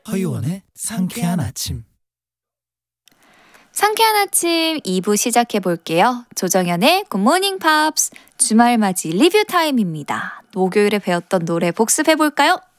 허유원의 상쾌한 아침. 상쾌한 아침 2부 시작해볼게요. 조정연의 굿모닝 팝스 주말맞이 리뷰 타임입니다. 목요일에 배웠던 노래 복습해볼까요?